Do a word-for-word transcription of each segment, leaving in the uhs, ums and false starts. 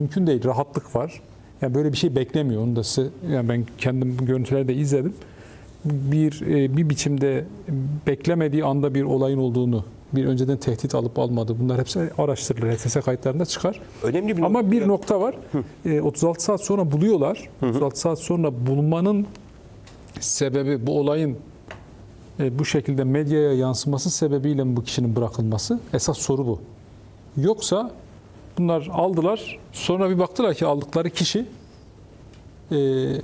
Mümkün değil. Rahatlık var. Yani böyle bir şey beklemiyor. Onu da size, yani ben kendim görüntülerde izledim. Bir bir biçimde beklemediği anda bir olayın olduğunu, bir önceden tehdit alıp almadı. Bunlar hepsi araştırılır. H T S kayıtlarında çıkar. Önemli bir Ama nokta. bir nokta var. E, otuz altı saat sonra buluyorlar. otuz altı saat sonra bulmanın sebebi, bu olayın e, bu şekilde medyaya yansıması sebebiyle mi bu kişinin bırakılması? Esas soru bu. Yoksa bunlar aldılar, sonra bir baktılar ki aldıkları kişi e,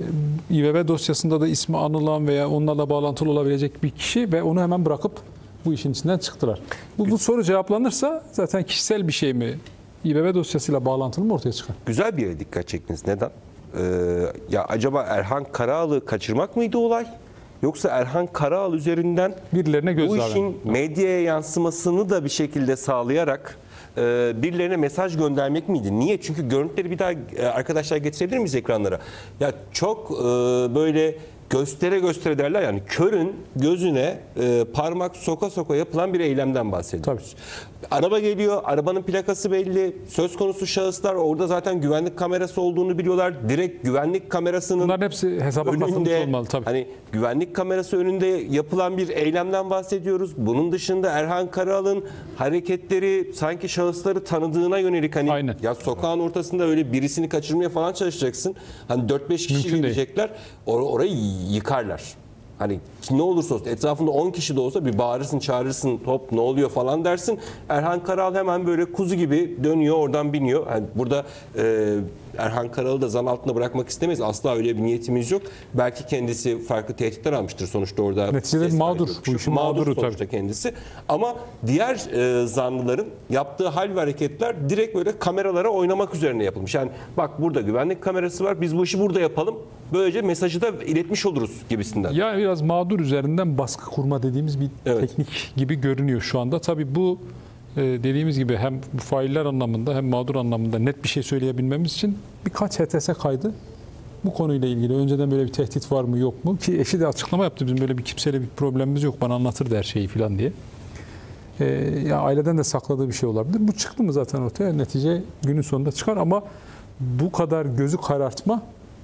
İ B B dosyasında da ismi anılan veya onlarla bağlantılı olabilecek bir kişi ve onu hemen bırakıp bu işin içinden çıktılar. Bu, bu soru cevaplanırsa zaten kişisel bir şey mi, İ B B dosyasıyla bağlantılı mı ortaya çıkar? Güzel bir yere dikkat çektiniz. Neden? Ee, ya acaba Erhan Karaağlı kaçırmak mıydı olay? Yoksa Erhan Karaağlı üzerinden Birilerine bu gözdağı işin vermek. medyaya yansımasını da bir şekilde sağlayarak e, birilerine mesaj göndermek miydi? Niye? Çünkü görüntüleri bir daha e, arkadaşlar getirebilir miyiz ekranlara? Ya çok e, böyle göstere göstere derler, yani körün gözüne e, parmak soka soka yapılan bir eylemden bahsediyoruz. Tabii. Araba geliyor, arabanın plakası belli, söz konusu şahıslar orada zaten güvenlik kamerası olduğunu biliyorlar. Direkt güvenlik kamerasının Bunların hepsi hesaba katılmış önünde, olmalı tabii. hani güvenlik kamerası önünde yapılan bir eylemden bahsediyoruz. Bunun dışında Erhan Karaağlı'nın hareketleri sanki şahısları tanıdığına yönelik, hani Aynen. ya sokağın ortasında öyle birisini kaçırmaya falan çalışacaksın. Hani dört beş kişi Mümkün değil. gelecekler. Or orayı yıkarlar. Hani ne olursa olsun etrafında on kişi de olsa bir bağırırsın, çağırırsın, top ne oluyor falan dersin. Erhan Karaağlı hemen böyle kuzu gibi dönüyor, oradan biniyor. Yani burada e, Erhan Karaağlı da zan altında bırakmak istemeyiz. Asla öyle bir niyetimiz yok. Belki kendisi farklı tehditler almıştır sonuçta orada. Neticede ses mağdur. kaydı Bu yok. işin Mağdur mağduru sonuçta tabii. kendisi. Ama diğer e, zanlıların yaptığı hal ve hareketler direkt böyle kameralara oynamak üzerine yapılmış. Yani bak burada güvenlik kamerası var, biz bu işi burada yapalım. Böylece mesajı da iletmiş oluruz gibisinden. Yani biraz mağdur üzerinden baskı kurma dediğimiz bir Evet. teknik gibi görünüyor şu anda. Tabii bu e, dediğimiz gibi hem bu failler anlamında hem mağdur anlamında net bir şey söyleyebilmemiz için birkaç H T S kaydı bu konuyla ilgili. Önceden böyle bir tehdit var mı yok mu? Ki eşi de açıklama yaptı. Bizim böyle bir kimseyle bir problemimiz yok. Bana anlatırdı her şeyi falan diye. E, ya aileden de sakladığı bir şey olabilir. Bu çıktı mı zaten ortaya? Netice günün sonunda çıkar ama bu kadar gözü karartma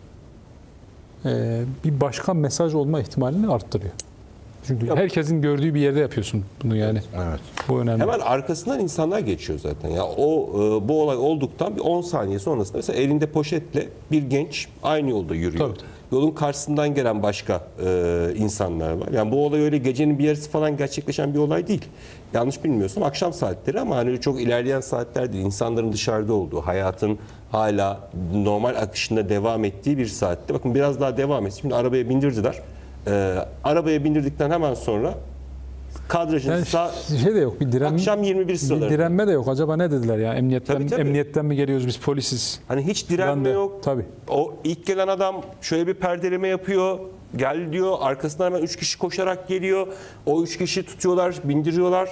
bir başka mesaj olma ihtimalini arttırıyor. Çünkü Yok. herkesin gördüğü bir yerde yapıyorsun bunu yani. Evet. Bu önemli. Hemen arkasından insanlar geçiyor zaten. Ya o e, bu olay olduktan bir on saniye sonrasında mesela elinde poşetle bir genç aynı yolda yürüyor. Tabii. Yolun karşısından gelen başka e, insanlar var. Yani bu olay öyle gecenin bir yarısı falan gerçekleşen bir olay değil. Yanlış bilmiyorsam akşam saatleri, ama hani çok ilerleyen saatler değil. İnsanların dışarıda olduğu, hayatın hala normal akışında devam ettiği bir saatte. Bakın biraz daha devam et. Şimdi arabaya bindirdiler. E, arabaya bindirdikten hemen sonra kadrajın yani sağ, şey de yok. Bir direnme, akşam yirmi bir bir sıralarında. direnme de yok. Acaba ne dediler ya? Emniyetten Tabii, tabii. emniyetten mi geliyoruz biz, polisiz? Hani hiç direnme Ben de- yok. tabii. O ilk gelen adam şöyle bir perdeleme yapıyor. Gel diyor. Arkasından hemen üç kişi koşarak geliyor. O üç kişi tutuyorlar, bindiriyorlar.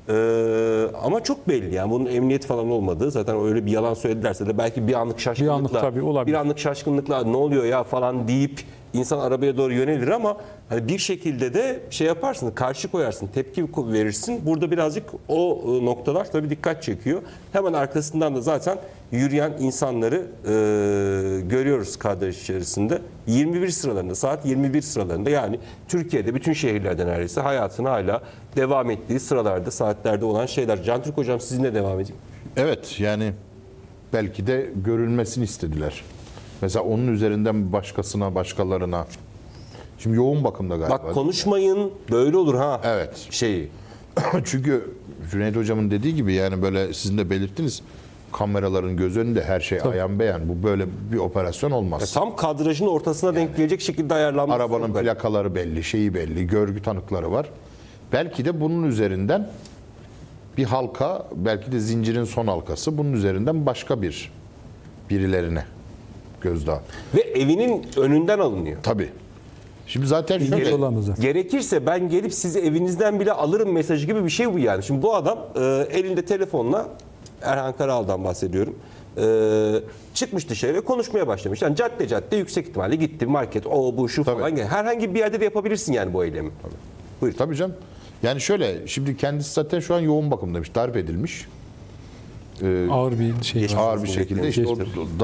Ee, ama çok belli yani bunun emniyet falan olmadığı. Zaten öyle bir yalan söyledilerse de belki bir anlık şaşkınlıkla, anlık tabii olabilir. bir anlık şaşkınlıkla ne oluyor ya falan deyip insan arabaya doğru yönelir, ama hani bir şekilde de şey yaparsın, karşı koyarsın, tepki verirsin. Burada birazcık o noktalar tabii dikkat çekiyor. Hemen arkasından da zaten yürüyen insanları e, görüyoruz kadraj içerisinde. yirmi bir sıralarında, saat yirmi bir sıralarında, yani Türkiye'de bütün şehirlerde neredeyse hayatını hala devam ettiği sıralarda, saatlerde olan şeyler. Cantürk Hocam, sizinle devam edeyim. Evet, yani belki de görülmesini istediler. Mesela onun üzerinden başkasına, başkalarına. Şimdi yoğun bakımda galiba. Bak konuşmayın, böyle olur ha. Evet. Şeyi. Çünkü Cüneyt Hocam'ın dediği gibi, yani böyle sizin de belirttiniz, kameraların göz önünde her şey ayan beyan. Bu böyle bir operasyon olmaz. Tam kadrajın ortasına denk gelecek şekilde ayarlanmış. Arabanın plakaları belli, şeyi belli, görgü tanıkları var. Belki de bunun üzerinden bir halka, belki de zincirin son halkası, bunun üzerinden başka bir birilerine gözdağı. Ve evinin önünden alınıyor. Tabii. Şimdi zaten şöyle, İlginç olan o zaten. Gerekirse ben gelip sizi evinizden bile alırım mesajı gibi bir şey bu yani. Şimdi bu adam e, elinde telefonla, Erhan Karaağlı'dan bahsediyorum, e, çıkmış dışarı ve konuşmaya başlamış. Yani cadde cadde yüksek ihtimalle gitti, market, o bu şu Tabii. falan. Herhangi bir yerde de yapabilirsin yani bu eylemi. Buyur. tabii canım. Yani şöyle, şimdi kendisi zaten şu an yoğun bakım demiş, darp edilmiş. e, Ağır bir şey var. ağır bir şekilde işte o Geçmiştir.